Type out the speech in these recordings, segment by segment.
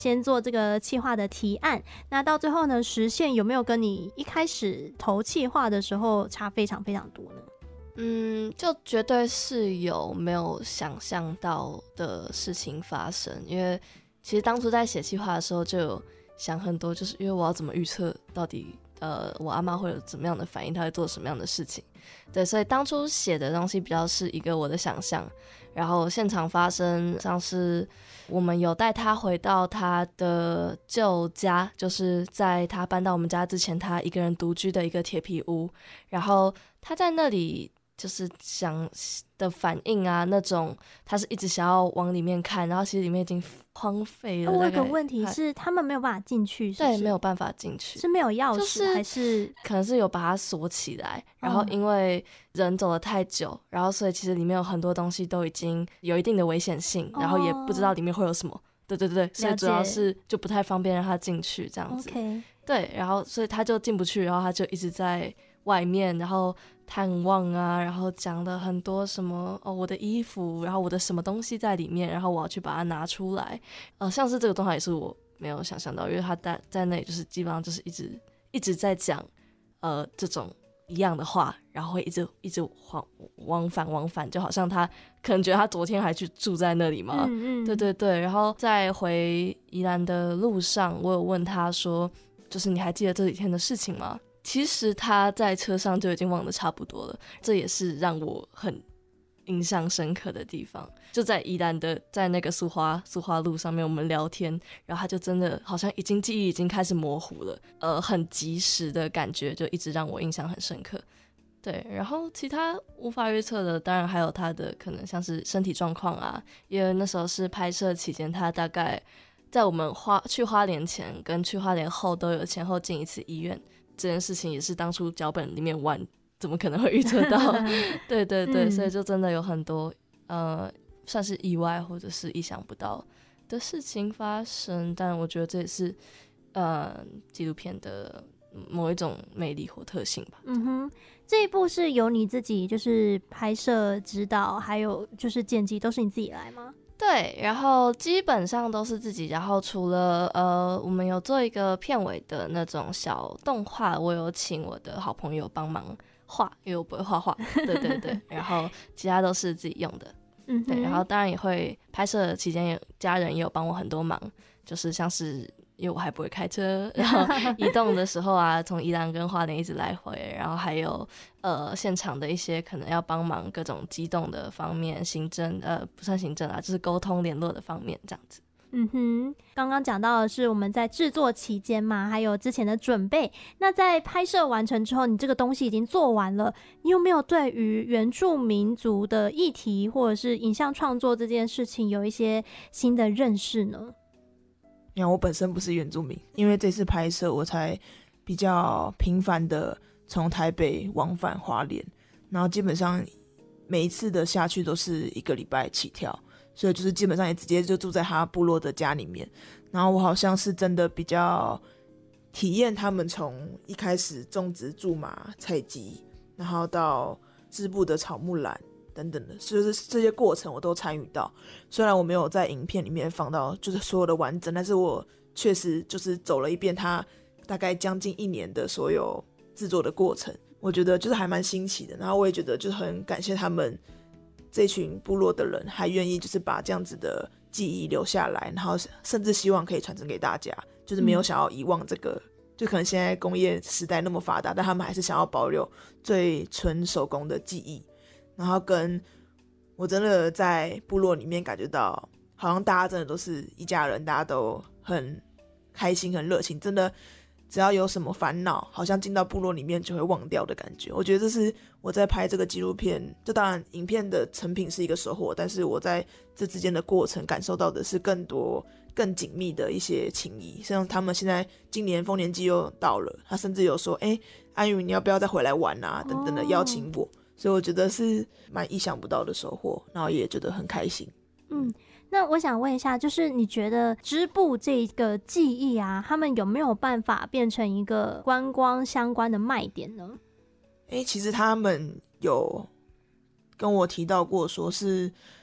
先做这个企划的提案，那到最后呢，实现有没有跟你一开始投企划的时候差非常非常多呢？ 就绝对是有没有想象到的事情发生，因为其实当初在写企划的时候就有想很多，就是因为我要怎么预测到底我阿嬷会有怎么样的反应，她会做什么样的事情，对，所以当初写的东西比较是一个我的想象，然后现场发生像是我们有带她回到她的旧家，就是在她搬到我们家之前她一个人独居的一个铁皮屋，然后她在那里就是想的反应啊，那种他是一直想要往里面看，然后其实里面已经荒废了。 我有个问题是，他们没有办法进去，是不是？ 对，没有办法进去， 是没有钥匙， 就是还是可能是有把它锁起来，然后因为人走了太久，然后所以其实里面有很多东西都已经有一定的危险性，然后也不知道里面会有什么。对对对，所以主要是就不太方便让他进去这样子。 Okay. 对，然后所以他就进不去，然后他就一直在外面，然后探望啊，然后讲了很多什么我的衣服，然后我的什么东西在里面，然后我要去把它拿出来。像是这个动画也是我没有想象到，因为他在那里就是基本上就是一直在讲这种一样的话，然后会一直往返，就好像他可能觉得他昨天还去住在那里嘛。对对对，然后在回宜兰的路上，我有问他说，就是你还记得这几天的事情吗？其实他在车上就已经忘得差不多了，这也是让我很印象深刻的地方。就在宜兰的在那个苏花路上面，我们聊天，然后他就真的好像记忆已经开始模糊了，很及时的感觉就一直让我印象很深刻。对，然后其他无法预测的当然还有他的可能像是身体状况啊，因为那时候是拍摄期间，他大概在我们去花莲前跟去花莲后都有前后进一次医院，这件事情也是当初脚本里面玩怎么可能会预测到对对对，所以就真的有很多算是意外或者是意想不到的事情发生，但我觉得这也是纪录片的某一种魅力或特性吧。 这一部是由你自己就是拍摄指导还有就是剪辑都是你自己来吗？ 对，然后基本上都是自己，然后除了我们有做一个片尾的那种小动画，我有请我的好朋友帮忙画，因为我不会画画对对对，然后其他都是自己用的。对，然后当然也会拍摄期间家人也有帮我很多忙，就是像是因为我还不会开车，然后移动的时候啊，从宜兰跟花莲一直来回，然后还有现场的一些可能要帮忙各种机动的方面，行政不算行政啊，就是沟通联络的方面这样子。 刚刚讲到的是我们在制作期间嘛，还有之前的准备。那在拍摄完成之后，你这个东西已经做完了，你有没有对于原住民族的议题或者是影像创作这件事情有一些新的认识呢？ 因为我本身不是原住民，因为这次拍摄我才比较频繁的从台北往返花莲，然后基本上每一次的下去都是1个礼拜起跳，所以就是基本上也直接就住在他部落的家里面，然后我好像是真的比较体验他们从一开始种植苎麻采集，然后到织布的草木染等等的，就是这些过程我都参与到。虽然我没有在影片里面放到就是所有的完整，但是我确实就是走了一遍他大概将近1年的所有制作的过程，我觉得就是还蛮新奇的。然后我也觉得就是很感谢他们这群部落的人还愿意就是把这样子的记忆留下来，然后甚至希望可以传承给大家，就是没有想要遗忘这个就可能现在工业时代那么发达，但他们还是想要保留最纯手工的技艺。然后跟我真的在部落里面感觉到好像大家真的都是一家人，大家都很开心很热情，真的只要有什么烦恼好像进到部落里面就会忘掉的感觉。我觉得这是我在拍这个纪录片，就当然影片的成品是一个收获，但是我在这之间的过程感受到的是更多更紧密的一些情谊。像他们现在今年丰年祭又到了，他甚至有说安宇你要不要再回来玩啊等等的邀请我，所以我觉得是蛮意想不到的收获，然后也觉得很开心。 那我想问一下，就是你觉得织布这个技艺啊，他们有没有办法变成一个观光相关的卖点呢？ 其实他们有跟我提到过，说是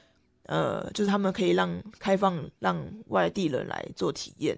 就是他们可以开放让外地人来做体验。